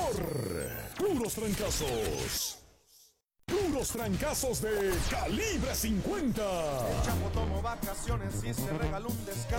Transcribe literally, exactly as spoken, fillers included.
por Puros Trancazos. Puros Trancazos de Calibre cincuenta. El Chapo tomó vacaciones y se regaló un descanso.